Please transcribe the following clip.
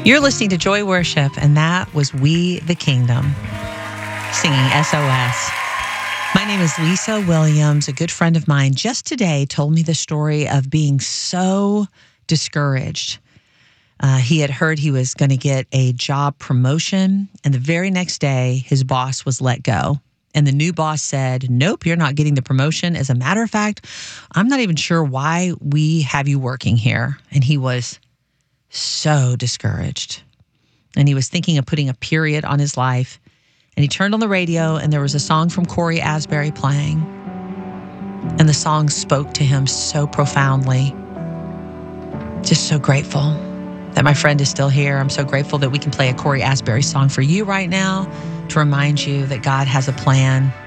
You're listening to Joy Worship, and that was We the Kingdom, singing SOS. My name is Lisa Williams. A good friend of mine just today told me the story of being so discouraged. He had heard he was going to get a job promotion, and the very next day, his boss was let go. And the new boss said, nope, you're not getting the promotion. As a matter of fact, I'm not even sure why we have you working here. And he was so discouraged. And he was thinking of putting a period on his life. And he turned on the radio, and there was a song from Corey Asbury playing. And the song spoke to him so profoundly. Just so grateful that my friend is still here. I'm so grateful that we can play a Corey Asbury song for you right now to remind you that God has a plan